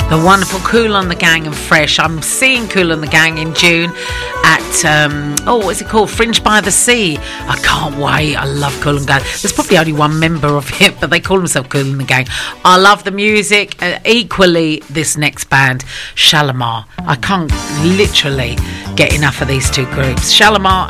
The wonderful Kool and the Gang and Fresh. I'm seeing Kool and the Gang in June at, what's it called? Fringe by the Sea. I can't wait. I love Kool and the Gang. There's probably only one member of it, but they call themselves Kool and the Gang. I love the music. Equally, this next band, Shalamar. I can't literally get enough of these two groups. Shalamar